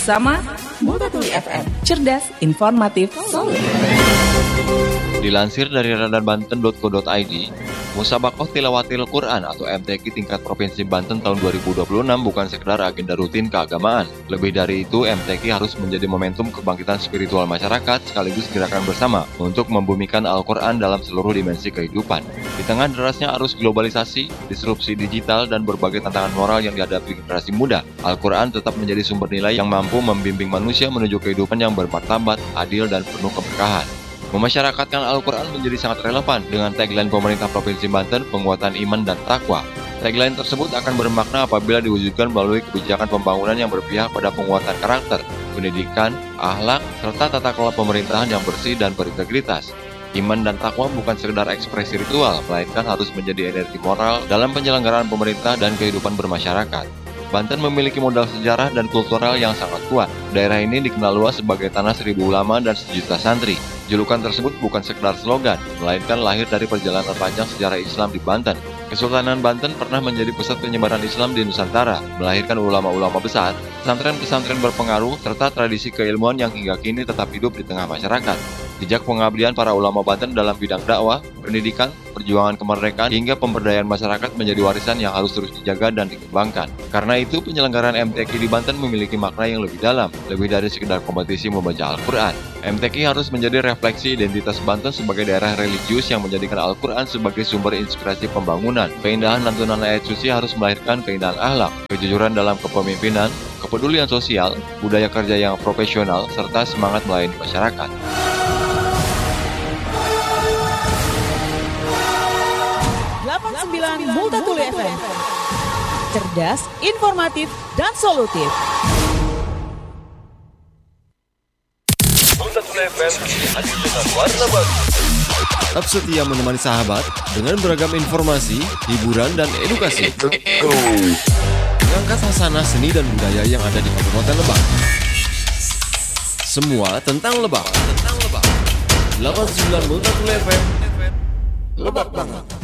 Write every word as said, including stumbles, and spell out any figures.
bersama Multatuli F M, cerdas, informatif, solid. Dilansir dari radar banten dot co dot i d, Musabakoh Tilawatil Quran atau M T Q tingkat Provinsi Banten tahun dua ribu dua puluh enam bukan sekedar agenda rutin keagamaan. Lebih dari itu, M T Q harus menjadi momentum kebangkitan spiritual masyarakat sekaligus gerakan bersama untuk membumikan Al-Quran dalam seluruh dimensi kehidupan. Di tengah derasnya arus globalisasi, disrupsi digital, dan berbagai tantangan moral yang dihadapi generasi muda, Al-Quran tetap menjadi sumber nilai yang mampu membimbing manusia menuju kehidupan yang bermartabat, adil, dan penuh keberkahan. Memasyarakatkan Al-Quran menjadi sangat relevan dengan tagline pemerintah Provinsi Banten, penguatan iman dan takwa. Tagline tersebut akan bermakna apabila diwujudkan melalui kebijakan pembangunan yang berpihak pada penguatan karakter, pendidikan, akhlak, serta tata kelola pemerintahan yang bersih dan berintegritas. Iman dan takwa bukan sekedar ekspresi ritual, melainkan harus menjadi energi moral dalam penyelenggaraan pemerintah dan kehidupan bermasyarakat. Banten memiliki modal sejarah dan kultural yang sangat kuat. Daerah ini dikenal luas sebagai tanah seribu ulama dan sejuta santri. Julukan tersebut bukan sekedar slogan, melainkan lahir dari perjalanan panjang sejarah Islam di Banten. Kesultanan Banten pernah menjadi pusat penyebaran Islam di Nusantara, melahirkan ulama-ulama besar, pesantren-pesantren berpengaruh, serta tradisi keilmuan yang hingga kini tetap hidup di tengah masyarakat. Jejak pengabdian para ulama Banten dalam bidang dakwah, pendidikan, perjuangan kemerdekaan, hingga pemberdayaan masyarakat menjadi warisan yang harus terus dijaga dan dikembangkan. Karena itu, penyelenggaraan M T Q di Banten memiliki makna yang lebih dalam, lebih dari sekedar kompetisi membaca Al-Quran. M T Q harus menjadi refleksi identitas Banten sebagai daerah religius yang menjadikan Al-Quran sebagai sumber inspirasi pembangunan. Keindahan lantunan ayat suci harus melahirkan keindahan akhlak, kejujuran dalam kepemimpinan, kepedulian sosial, budaya kerja yang profesional, serta semangat melayani masyarakat. delapan puluh sembilan Multatuli F M, cerdas, informatif, dan solutif. Multatuli F M hadir dengan warna baru. Tetap setia menemani sahabat dengan beragam informasi, hiburan, dan edukasi. Mengangkat hasanah seni dan budaya yang ada di Kabupaten Lebak. Semua tentang Lebak. delapan puluh sembilan Multatuli F M. Lebak banget.